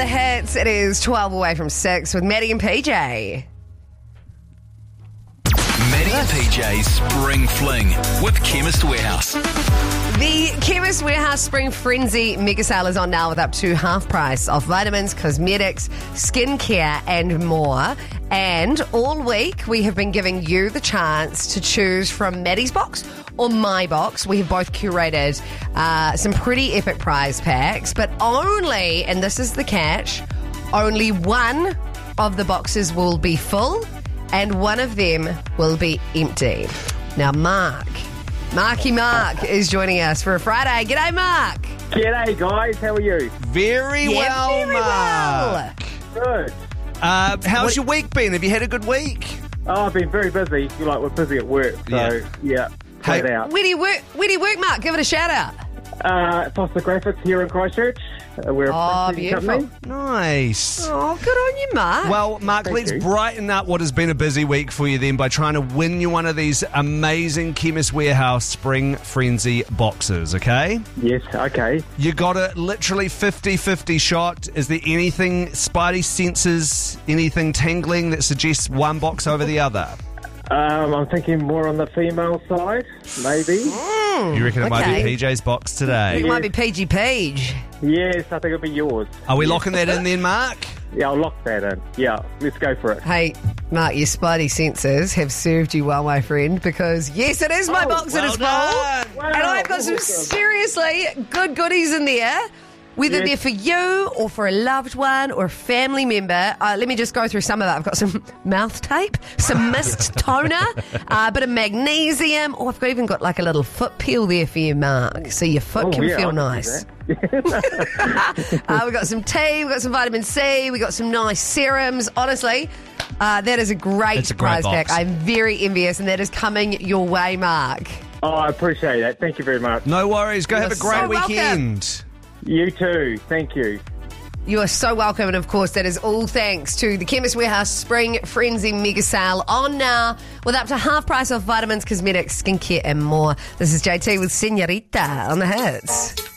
the hits. It is 12 away from 6 with Maddie and PJ. Maddie and PJ's Spring Fling with Chemist Warehouse. The Chemist Warehouse Spring Frenzy mega sale is on now with up to half price off vitamins, cosmetics, skincare and more. And all week we have been giving you the chance to choose from Maddie's box or my box. We have both curated some pretty epic prize packs, but only, and this is the catch, only one of the boxes will be full and one of them will be empty. Now Marky Mark is joining us for a Friday. G'day, Mark. G'day, guys. How are you? Very well, Mark. Good. How's your week been? Have you had a good week? Oh, I've been very busy. We're busy at work, so yeah, played out. Where do you work, Mark? Give it a shout out. Foster Graphics here in Christchurch. We're a printing company. Nice. Oh, good on you, Mark. Well, Mark, Thank let's you. brighten up what has been a busy week for you then by trying to win you one of these amazing Chemist Warehouse Spring Frenzy boxes, okay? Yes, okay. You got a literally 50-50 shot. Is there anything, spidey senses, anything tingling that suggests one box over the other? I'm thinking more on the female side, maybe. You reckon it might be okay. PJ's box It today? might be PG Page. Yes, I think it'll be yours. Are we locking that in then, Mark? Yeah, I'll lock that in. Yeah, let's go for it. Hey, Mark, your spidey senses have served you well, my friend, because yes, it is my box and it's full. done. Wow, And I've got some awesome. seriously good goodies in there. Whether Yes. they're for you or for a loved one or a family member. Let me just go through some of that. I've got some mouth tape, some mist toner, a bit of magnesium. Oh, I've even got like a little foot peel there for you, Mark, so your foot can yeah, feel I can do nice. that. We've got some tea, we've got some vitamin C, we've got some nice serums. Honestly, that is a great It's a great prize pack. box. I'm very envious, and that is coming your way, Mark. Oh, I appreciate that. Thank you very much. No worries. Go You're have a great so welcome. weekend. You too. Thank you. You are so welcome, and of course, that is all thanks to the Chemist Warehouse Spring Frenzy Mega Sale on now with up to half price off vitamins, cosmetics, skincare, and more. This is JT with Senorita on the hits.